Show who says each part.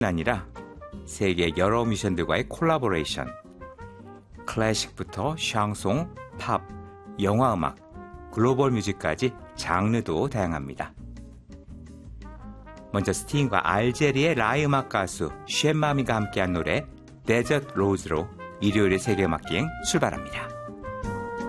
Speaker 1: 아니라 세계 여러 뮤지션들과의 콜라보레이션, 클래식부터 샹송, 팝, 영화음악, 글로벌 뮤직까지 장르도 다양합니다. 먼저 스팅과 알제리의 라이 음악 가수 쉔마미가 함께한 노래 데저트 로즈로 일요일의 세계음악기행 출발합니다.